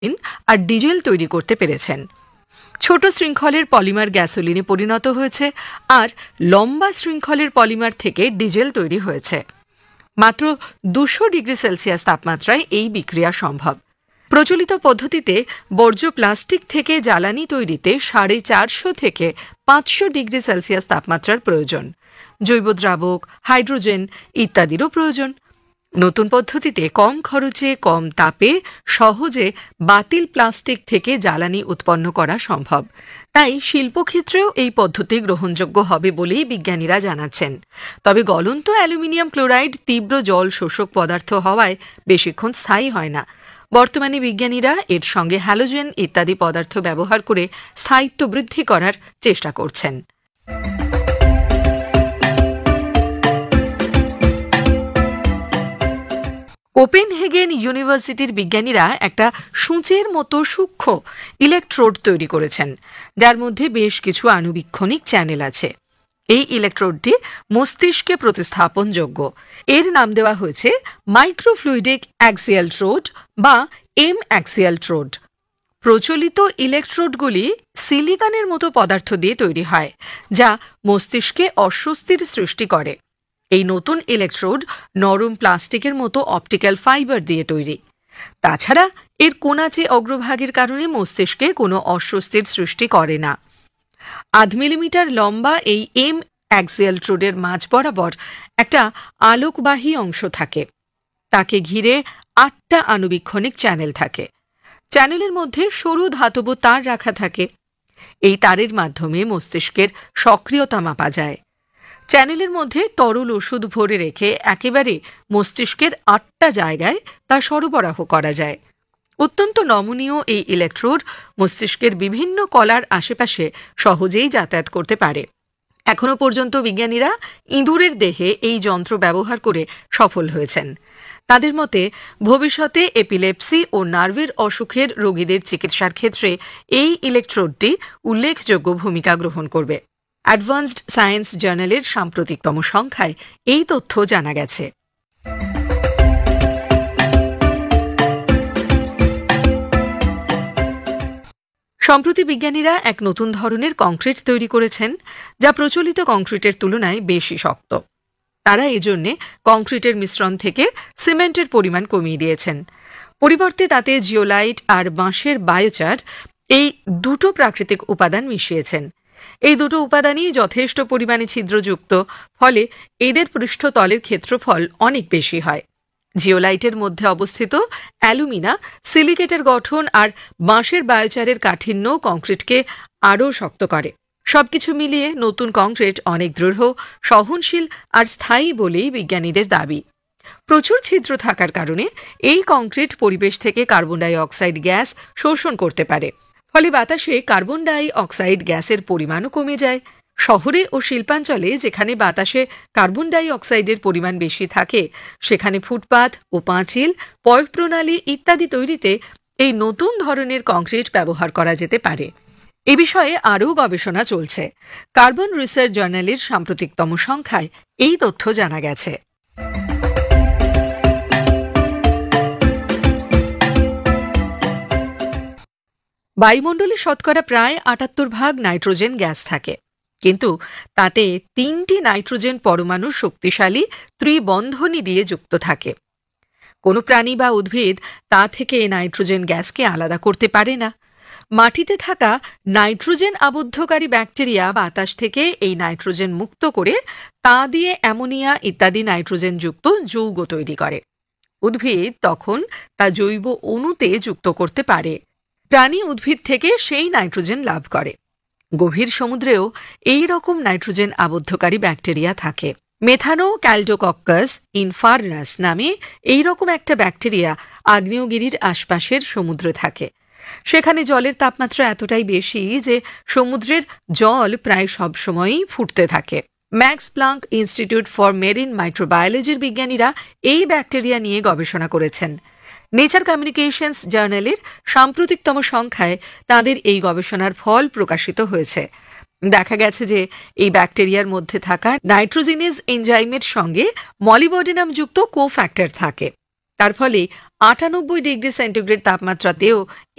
আর diesel তৈরি করতে পেরেছেন। ছোট শৃঙ্খলের পলিমার গ্যাসোলিনে পরিণত হয়েছে আর লম্বা শৃঙ্খলের পলিমার থেকে ডিজেল তৈরি হয়েছে। মাত্র 200 ডিগ্রি সেলসিয়াস তাপমাত্রায় এই বিক্রিয়া সম্ভব। প্রচলিত পদ্ধতিতে বর্জ্য প্লাস্টিক থেকে জ্বালানি তৈরিতে 450 থেকে 500 ডিগ্রি সেলসিয়াস তাপমাত্রার প্রয়োজন, জৈব দ্রাবক, হাইড্রোজেন ইত্যাদিরও প্রয়োজন। নতুন পদ্ধতিতে কম খরচে কম তাপে সহজে বাতিল প্লাস্টিক থেকে জ্বালানি উৎপন্ন করা সম্ভব। তাই শিল্পক্ষেত্রেও এই পদ্ধতি গ্রহণযোগ্য হবে বলেই বিজ্ঞানীরা জানাচ্ছেন। তবে গলন্ত অ্যালুমিনিয়াম ক্লোরাইড তীব্র জল শোষক পদার্থ হওয়ায় বেশিক্ষণ স্থায়ী হয় না। বর্তমানে বিজ্ঞানীরা এর সঙ্গে হ্যালোজেন ইত্যাদি পদার্থ ব্যবহার করে স্থায়িত্ব বৃদ্ধি করার চেষ্টা করছেন। কোপেনহেগেন ইউনিভার্সিটির বিজ্ঞানীরা একটা সূঁচের মতো সূক্ষ্ম ইলেকট্রোড তৈরি করেছেন, যার মধ্যে বেশ কিছু আণুবীক্ষণিক চ্যানেল আছে। এই ইলেকট্রোডটি মস্তিষ্কে প্রতিস্থাপনযোগ্য। এর নাম দেওয়া হয়েছে মাইক্রোফ্লুইডিক অ্যাক্সিয়াল ট্রোড বা অ্যাক্সিয়াল ট্রোড। প্রচলিত ইলেকট্রোডগুলি সিলিকনের মতো পদার্থ দিয়ে তৈরি হয়, যা মস্তিষ্কে অস্বস্তির সৃষ্টি করে। এই নতুন ইলেকট্রোড নরম প্লাস্টিকের মতো অপটিক্যাল ফাইবার দিয়ে তৈরি। তাছাড়া এর কোনাচে অগ্রভাগের কারণে মস্তিষ্কে কোনো অস্বস্তির সৃষ্টি করে না। 0.5 মিলিমিটার লম্বা এই অ্যাক্সিয়াল ট্রোডের মাঝ বরাবর একটা আলোকবাহী অংশ থাকে। তাকে ঘিরে 8টা আণুবীক্ষণিক চ্যানেল থাকে। চ্যানেলের মধ্যে সরু ধাতব তার রাখা থাকে। এই তারের মাধ্যমে মস্তিষ্কের সক্রিয়তা মাপা যায়। চ্যানেলের মধ্যে তরল ওষুধ ভরে রেখে একেবারে মস্তিষ্কের 8টা জায়গায় তা সরবরাহ করা যায়। অত্যন্ত নমনীয় এই ইলেকট্রোড মস্তিষ্কের বিভিন্ন কলার আশেপাশে সহজেই যাতায়াত করতে পারে। এখনো পর্যন্ত বিজ্ঞানীরা ইঁদুরের দেহে এই যন্ত্র ব্যবহার করে সফল হয়েছেন। তাদের মতে ভবিষ্যতে এপিলেপসি ও নার্ভের অসুখের রোগীদের চিকিৎসার ক্ষেত্রে এই ইলেকট্রোডটি উল্লেখযোগ্য ভূমিকা গ্রহণ করবে। অ্যাডভান্সড সায়েন্স জার্নালের সাম্প্রতিকতম সংখ্যায় এই তথ্য জানা গেছে। সম্প্রতি বিজ্ঞানীরা এক নতুন ধরনের কংক্রিট তৈরি করেছেন, যা প্রচলিত কংক্রিটের তুলনায় বেশি শক্ত। তারা এজন্য কংক্রিটের মিশ্রণ থেকে সিমেন্টের পরিমাণ কমিয়ে দিয়েছেন। পরিবর্তে তাতে জিওলাইট আর বাঁশের বায়োচার এই দুটো প্রাকৃতিক উপাদান মিশিয়েছেন। এই দুটো উপাদানই যথেষ্ট পরিমাণে ছিদ্রযুক্ত, ফলে এদের পৃষ্ঠতলের ক্ষেত্রফল অনেক বেশি হয়। জিওলাইটের মধ্যে অবস্থিত অ্যালুমিনা সিলিকেটের গঠন আর বাঁশের বায়োচারের কাঠিন্য কংক্রিটকে আরও শক্ত করে। সবকিছু মিলিয়ে নতুন কংক্রিট অনেক দৃঢ়, সহনশীল আর স্থায়ী বলেই বিজ্ঞানীদের দাবি। প্রচুর ছিদ্র থাকার কারণে এই কংক্রিট পরিবেশ থেকে কার্বন ডাই অক্সাইড গ্যাস শোষণ করতে পারে। ফলে বাতাসে কার্বন ডাই অক্সাইড গ্যাসের পরিমাণও কমে যায়। শহরে ও শিল্পাঞ্চলে যেখানে বাতাসে কার্বন ডাই অক্সাইডের পরিমাণ বেশি থাকে, সেখানে ফুটপাথ ও পাঁচিল, পয়ঃপ্রণালী ইত্যাদি তৈরিতে এই নতুন ধরনের কংক্রিট ব্যবহার করা যেতে পারে। এ বিষয়ে আরও গবেষণা চলছে। কার্বন রিসার্চ জার্নালের সাম্প্রতিকতম সংখ্যায় এই তথ্য জানা গেছে। বায়ুমণ্ডলে শতকরা প্রায় 78% নাইট্রোজেন গ্যাস থাকে, কিন্তু তাতে 3টি নাইট্রোজেন পরমাণু শক্তিশালী ত্রিবন্ধনী দিয়ে যুক্ত থাকে। কোনো প্রাণী বা উদ্ভিদ তা থেকে নাইট্রোজেন গ্যাসকে আলাদা করতে পারে না। মাটিতে থাকা নাইট্রোজেন আবদ্ধকারী ব্যাকটেরিয়া বাতাস থেকে এই নাইট্রোজেন মুক্ত করে তা দিয়ে অ্যামোনিয়া ইত্যাদি নাইট্রোজেন যুক্ত যৌগ তৈরি করে। উদ্ভিদ তখন তা জৈব অণুতে যুক্ত করতে পারে। প্রাণী উদ্ভিদ থেকে সেই নাইট্রোজেন লাভ করে। গভীর সমুদ্রেও এই রকম নাইট্রোজেন আবদ্ধকারী ব্যাকটেরিয়া থাকে। মেথানো ক্যালডোকক্কাস ইনফার্নাস নামে এই রকম একটা ব্যাকটেরিয়া আগ্নেয়গিরির আশপাশের সমুদ্রে থাকে। সেখানে জলের তাপমাত্রা এতটাই বেশি যে সমুদ্রের জল প্রায় সব সময়ই ফুটতে থাকে। Max Planck institute for marine মাইক্রোবায়োলজির বিজ্ঞানীরা এই ব্যাকটেরিয়া নিয়ে গবেষণা করেছেন। নেচার কমিউনিকেশনস জার্নালের সাম্প্রতিকতম সংখ্যায় তাদের এই গবেষণার ফল প্রকাশিত হয়েছে। দেখা গেছে যে এই ব্যাকটেরিয়ার মধ্যে থাকা নাইট্রোজিনেজ এনজাইমের সঙ্গে মলিবডেনাম যুক্ত কোফ্যাক্টর থাকে। তার ফলে ৯৮ ডিগ্রি সেন্টিগ্রেড তাপমাত্রাতেও